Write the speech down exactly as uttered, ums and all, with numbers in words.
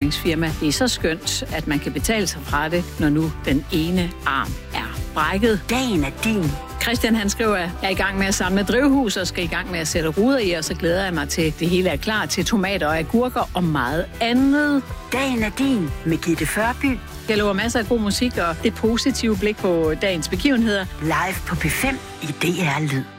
forsikringsfirma. Det er så skønt, at man kan betale sig fra det, når nu den ene arm er brækket. Dagen er din. Christian han skriver, at jeg er i gang med at samle drivhus og skal i gang med at sætte ruder i, og så glæder jeg mig til, at det hele er klar til tomater og agurker og meget andet. Dagen er din med Gitte Førby. Jeg lover masser af god musik og et positivt blik på dagens begivenheder. Live på P fem i D R Lyd.